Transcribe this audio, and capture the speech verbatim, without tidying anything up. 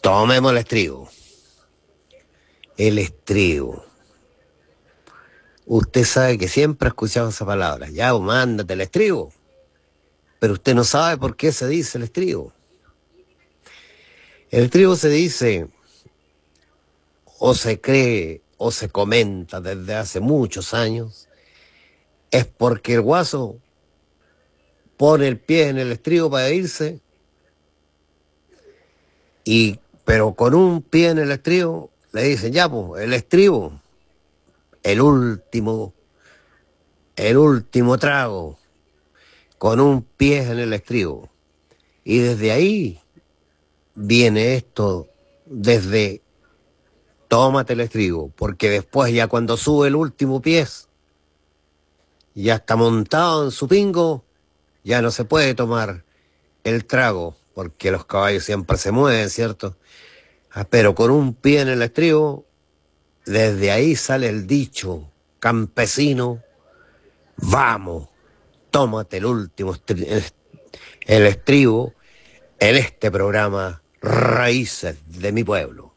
Tomemos el estribo. El estribo. Usted sabe que siempre ha escuchado esa palabra. Ya, pues, mándate el estribo. Pero usted no sabe por qué se dice el estribo. El estribo se dice, o se cree, o se comenta desde hace muchos años, es porque el guaso pone el pie en el estribo para irse, y, pero con un pie en el estribo le dicen, ya, pues, el estribo, el último, el último trago, con un pie en el estribo. Y desde ahí viene esto, desde tómate el estribo, porque después ya cuando sube el último pie, ya está montado en su pingo, ya no se puede tomar el trago, porque los caballos siempre se mueven, ¿cierto? Ah, pero con un pie en el estribo, desde ahí sale el dicho campesino, vamos, tómate el último estri el estribo en este programa Raíces de mi Pueblo.